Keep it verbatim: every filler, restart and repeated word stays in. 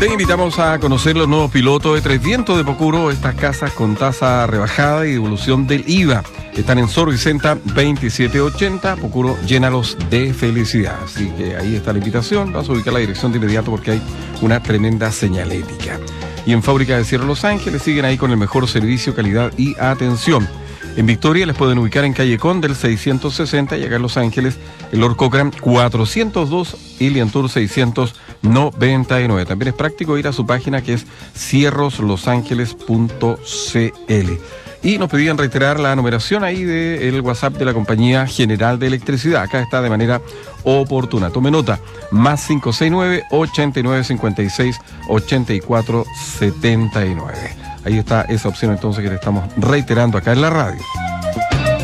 Te invitamos a conocer los nuevos pilotos de Tres Vientos de Pocuro, estas casas con tasa rebajada y devolución del I V A. Están en Sor Vicenta veintisiete ochenta, Pocuro, llénalos de felicidad. Así que ahí está la invitación, vas a ubicar la dirección de inmediato porque hay una tremenda señalética. Y en Fábrica de Cierre Los Ángeles siguen ahí con el mejor servicio, calidad y atención. En Victoria les pueden ubicar en calle Condel seiscientos sesenta y acá en Los Ángeles, el Lord Cochrane cuatrocientos dos y Liantour seiscientos noventa y nueve. También es práctico ir a su página que es cierros los ángeles punto c l. Y nos pedían reiterar la numeración ahí del WhatsApp de la Compañía General de Electricidad. Acá está de manera oportuna. Tome nota, más cinco seis nueve, ochenta y nueve cincuenta y seis, ochenta y cuatro setenta y nueve. Ahí está esa opción entonces que le estamos reiterando acá en la radio.